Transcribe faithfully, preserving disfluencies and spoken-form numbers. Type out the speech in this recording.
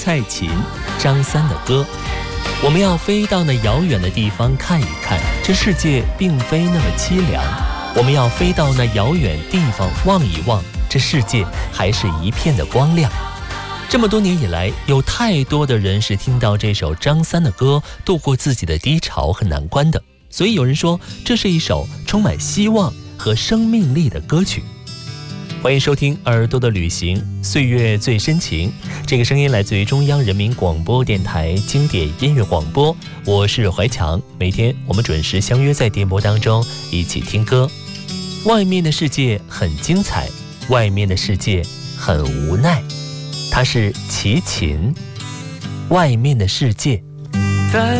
蔡琴、张三的歌。我们要飞到那遥远的地方看一看，这世界并非那么凄凉。我们要飞到那遥远地方望一望，这世界还是一片的光亮。这么多年以来，有太多的人是听到这首张三的歌度过自己的低潮和难关的，所以有人说这是一首充满希望和生命力的歌曲。欢迎收听耳朵的旅行，岁月最深情。这个声音来自于中央人民广播电台经典音乐广播，我是怀强。每天我们准时相约在电波当中，一起听歌。外面的世界很精彩，外面的世界很无奈。它是齐秦，外面的世界。 在